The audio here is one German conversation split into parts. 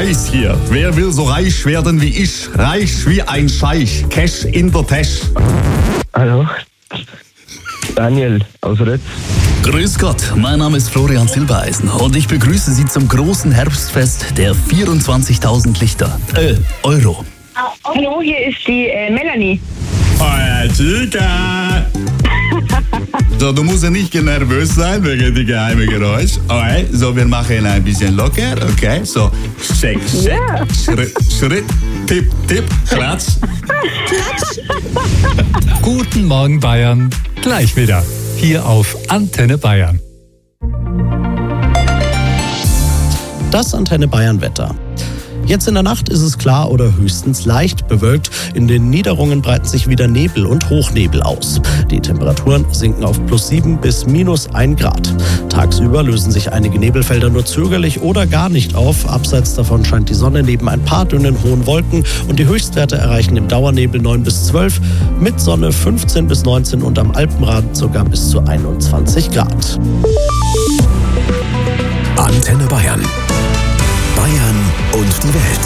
Preis hier. Wer will so reich werden wie ich? Reich wie ein Scheich. Cash in der Tasche. Hallo, Daniel aus Rötz. Grüß Gott, mein Name ist Florian Silbereisen und ich begrüße Sie zum großen Herbstfest der 24.000 Lichter. Euro. Hallo, hier ist die Melanie. Euer Chica. So, du musst ja nicht nervös sein wegen dem geheimen Geräusch. Okay, so, wir machen ein bisschen locker. Okay, so, shake, shake, Schritt, tipp, tipp, klatsch. Guten Morgen Bayern, gleich wieder, hier auf Antenne Bayern. Das Antenne Bayern Wetter. Jetzt in der Nacht ist es klar oder höchstens leicht bewölkt. In den Niederungen breiten sich wieder Nebel und Hochnebel aus. Die Temperaturen sinken auf +7 bis -1 Grad. Tagsüber lösen sich einige Nebelfelder nur zögerlich oder gar nicht auf. Abseits davon scheint die Sonne neben ein paar dünnen hohen Wolken und die Höchstwerte erreichen im Dauernebel 9 bis 12, mit Sonne 15 bis 19 und am Alpenrand sogar bis zu 21 Grad. Antenne Bayern. Bayern und die Welt.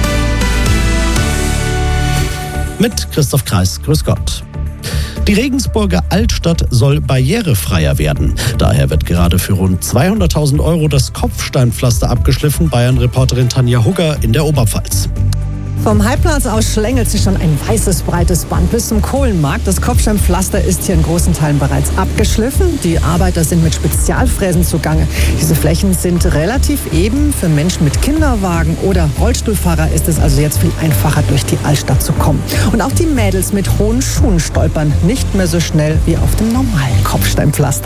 Mit Christoph Kreis, grüß Gott. Die Regensburger Altstadt soll barrierefreier werden. Daher wird gerade für rund 200.000 € das Kopfsteinpflaster abgeschliffen. Bayern-Reporterin Tanja Hugger in der Oberpfalz. Vom Heilplatz aus schlängelt sich schon ein weißes, breites Band bis zum Kohlenmarkt. Das Kopfsteinpflaster ist hier in großen Teilen bereits abgeschliffen. Die Arbeiter sind mit Spezialfräsen zugange. Diese Flächen sind relativ eben. Für Menschen mit Kinderwagen oder Rollstuhlfahrer ist es also jetzt viel einfacher, durch die Altstadt zu kommen. Und auch die Mädels mit hohen Schuhen stolpern nicht mehr so schnell wie auf dem normalen Kopfsteinpflaster.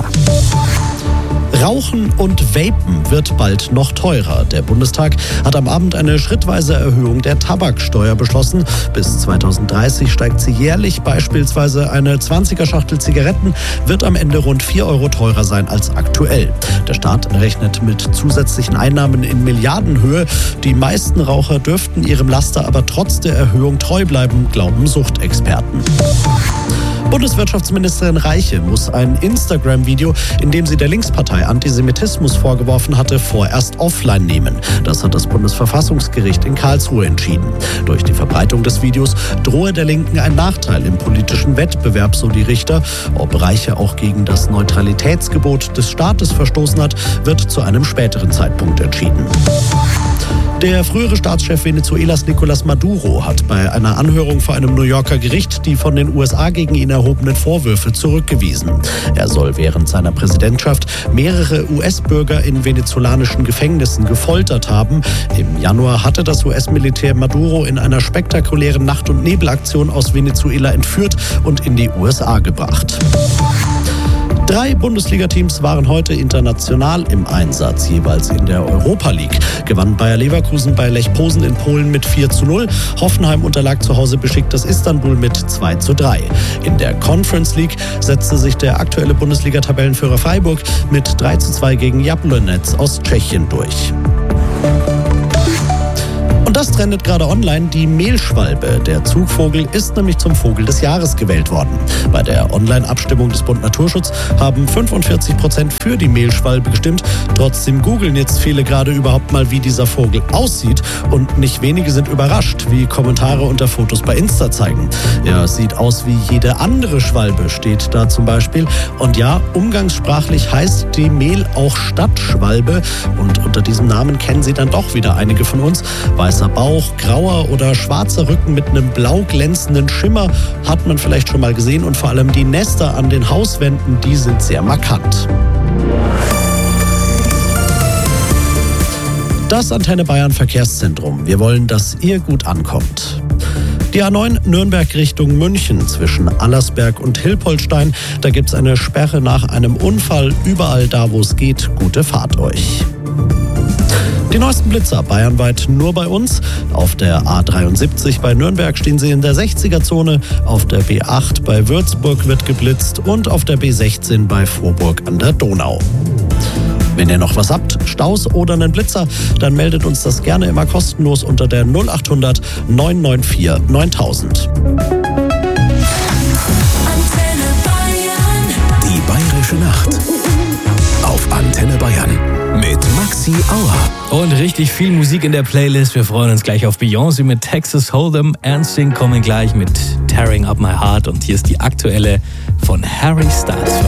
Rauchen und Vapen wird bald noch teurer. Der Bundestag hat am Abend eine schrittweise Erhöhung der Tabaksteuer beschlossen. Bis 2030 steigt sie jährlich. Beispielsweise eine 20er-Schachtel Zigaretten wird am Ende rund 4 € teurer sein als aktuell. Der Staat rechnet mit zusätzlichen Einnahmen in Milliardenhöhe. Die meisten Raucher dürften ihrem Laster aber trotz der Erhöhung treu bleiben, glauben Suchtexperten. Bundeswirtschaftsministerin Reiche muss ein Instagram-Video, in dem sie der Linkspartei Antisemitismus vorgeworfen hatte, vorerst offline nehmen. Das hat das Bundesverfassungsgericht in Karlsruhe entschieden. Durch die Verbreitung des Videos drohe der Linken ein Nachteil im politischen Wettbewerb, so die Richter. Ob Reiche auch gegen das Neutralitätsgebot des Staates verstoßen hat, wird zu einem späteren Zeitpunkt entschieden. Der frühere Staatschef Venezuelas Nicolás Maduro hat bei einer Anhörung vor einem New Yorker Gericht die von den USA gegen ihn erhobenen Vorwürfe zurückgewiesen. Er soll während seiner Präsidentschaft mehrere US-Bürger in venezolanischen Gefängnissen gefoltert haben. Im Januar hatte das US-Militär Maduro in einer spektakulären Nacht- und Nebelaktion aus Venezuela entführt und in die USA gebracht. 3 Bundesliga-Teams waren heute international im Einsatz, jeweils in der Europa League. Gewann Bayer Leverkusen bei Lech Posen in Polen mit 4:0. Hoffenheim unterlag zu Hause Besiktas Istanbul mit 2:3. In der Conference League setzte sich der aktuelle Bundesliga-Tabellenführer Freiburg mit 3:2 gegen Jablonec aus Tschechien durch. Und das trendet gerade online. Die Mehlschwalbe, der Zugvogel, ist nämlich zum Vogel des Jahres gewählt worden. Bei der Online-Abstimmung des Bund Naturschutz haben 45% für die Mehlschwalbe gestimmt. Trotzdem googeln jetzt viele gerade überhaupt mal, wie dieser Vogel aussieht. Und nicht wenige sind überrascht, wie Kommentare unter Fotos bei Insta zeigen. Ja, es sieht aus wie jede andere Schwalbe, steht da zum Beispiel. Und ja, umgangssprachlich heißt die Mehl auch Stadtschwalbe. Und unter diesem Namen kennen sie dann doch wieder einige von uns. Weißer Bauch, grauer oder schwarzer Rücken mit einem blau glänzenden Schimmer hat man vielleicht schon mal gesehen. Und vor allem die Nester an den Hauswänden, die sind sehr markant. Das Antenne Bayern Verkehrszentrum. Wir wollen, dass ihr gut ankommt. Die A9 Nürnberg Richtung München zwischen Allersberg und Hilpoltstein. Da gibt es eine Sperre nach einem Unfall. Überall da, wo es geht, gute Fahrt euch. Die neuesten Blitzer bayernweit nur bei uns. Auf der A73 bei Nürnberg stehen sie in der 60er-Zone. Auf der B8 bei Würzburg wird geblitzt und auf der B16 bei Vorburg an der Donau. Wenn ihr noch was habt, Staus oder einen Blitzer, dann meldet uns das gerne immer kostenlos unter der 0800 994 9000. Die Bayerische Nacht auf Antenne Bayern. mit Maxi Auer. Und richtig viel Musik in der Playlist. Wir freuen uns gleich auf Beyoncé mit Texas Hold'em. NSYNC kommen gleich mit Tearing Up My Heart. Und hier ist die aktuelle von Harry Styles.